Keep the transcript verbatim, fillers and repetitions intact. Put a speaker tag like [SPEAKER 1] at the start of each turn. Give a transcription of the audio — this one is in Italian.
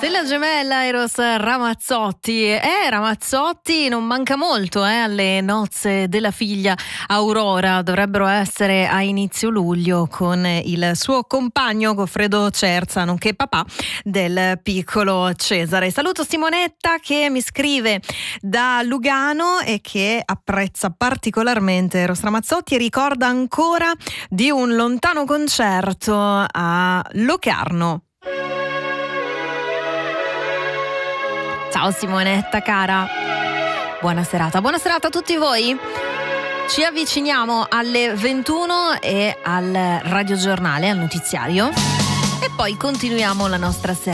[SPEAKER 1] Stella gemella Eros Ramazzotti. Eh, Ramazzotti non manca molto eh, alle nozze della figlia Aurora. Dovrebbero essere a inizio luglio con il suo compagno Goffredo Cerza, nonché papà del piccolo Cesare. Saluto Simonetta che mi scrive da Lugano e che apprezza particolarmente Eros Ramazzotti e ricorda ancora di un lontano concerto a Locarno. Ciao Simonetta cara, buona serata, buona serata a tutti voi. Ci avviciniamo alle ventuno e al radiogiornale, al notiziario, e poi continuiamo la nostra serata.